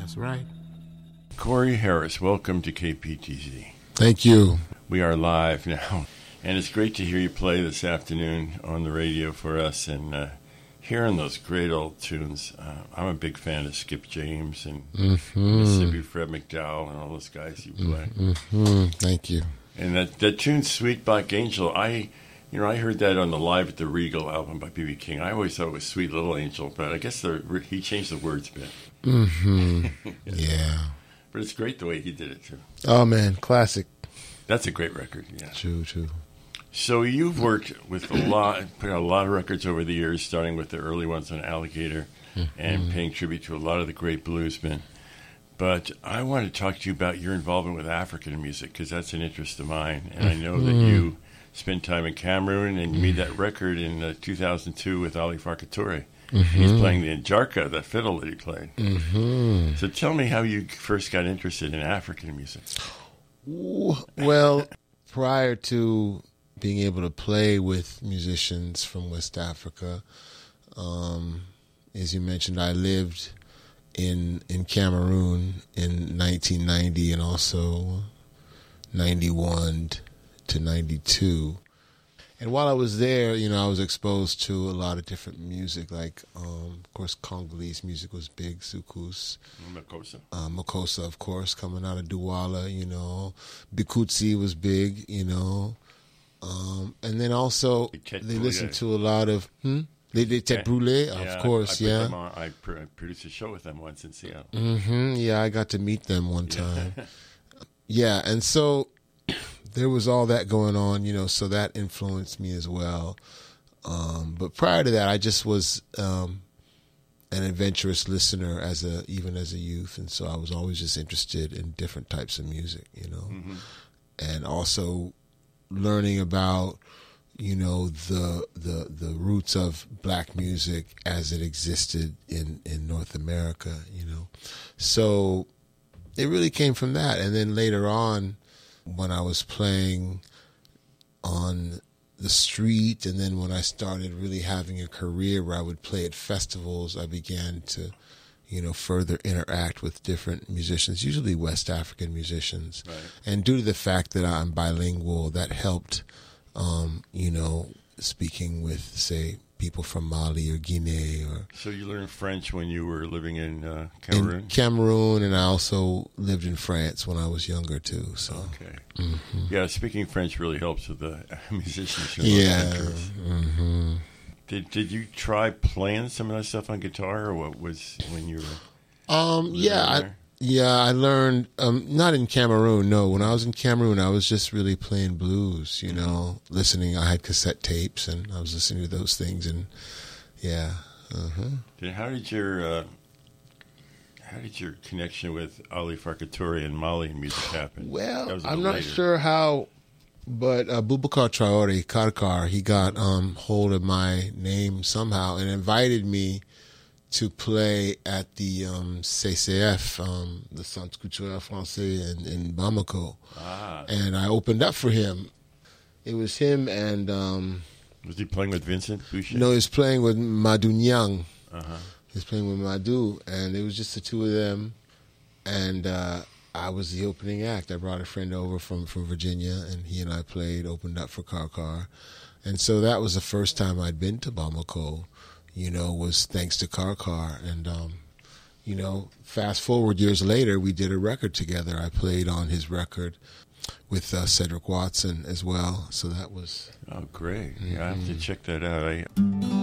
That's right. Corey Harris, welcome to KPTZ. Thank you. We are live now, and it's great to hear you play this afternoon on the radio for us and hearing those great old tunes. I'm a big fan of Skip James and Mississippi Fred McDowell and all those guys you play. Thank you. And that tune, Sweet Black Angel, I heard that on the Live at the Regal album by B.B. King. I always thought it was Sweet Little Angel, but I guess he changed the words a bit. Yeah. But it's great the way he did it, too. Oh, man, classic. That's a great record, yeah. True. So you've worked with put out a lot of records over the years, starting with the early ones on Alligator and paying tribute to a lot of the great bluesmen. But I want to talk to you about your involvement with African music, because that's an interest of mine. And I know that you spent time in Cameroon, and you made that record in 2002 with Ali Farka Touré. He's playing the Njarka, the fiddle that he played. So tell me how you first got interested in African music. Well, prior to being able to play with musicians from West Africa, as you mentioned, I lived in Cameroon in 1990 and also 91 to 92. And while I was there, I was exposed to a lot of different music, like, of course, Congolese music was big, soukous. Makossa, of course, coming out of Douala, Bikutsi was big, and then also they listened to a lot of... Les Têtes Brûlées, of course, I produced a show with them once in Seattle. Yeah, I got to meet them one time. And so there was all that going on, so that influenced me as well. But prior to that, I just was an adventurous listener even as a youth, and so I was always just interested in different types of music, and also learning about the roots of black music as it existed in North America, So it really came from that. And then later on, when I was playing on the street, and then when I started really having a career where I would play at festivals, I began to, further interact with different musicians, usually West African musicians. Right. And due to the fact that I'm bilingual, that helped speaking with, say, people from Mali or Guinea. So you learned French when you were living in Cameroon? In Cameroon, and I also lived in France when I was younger, too. So. Okay. Yeah, speaking French really helps with the musicians. Did you try playing some of that stuff on guitar, or what was when you were I learned, not in Cameroon, no. When I was in Cameroon, I was just really playing blues, listening. I had cassette tapes, and I was listening to those things, and How did your connection with Ali Farka Touré and Mali music happen? Well, I'm not sure how, but Boubacar Traoré, Karkar, he got hold of my name somehow and invited me to play at the CCF, the Centre Culturel Français in Bamako. And I opened up for him. It was him and... was he playing with Vincent Boucher? No, he was playing with Madou Niang. He was playing with Madou, and it was just the two of them. And I was the opening act. I brought a friend over from Virginia, and he and I opened up for Karkar. And so that was the first time I'd been to Bamako. Was thanks to Karkar. And, fast forward years later, we did a record together. I played on his record with Cedric Watson as well. So that was... Oh, great. Yeah, I have to check that out.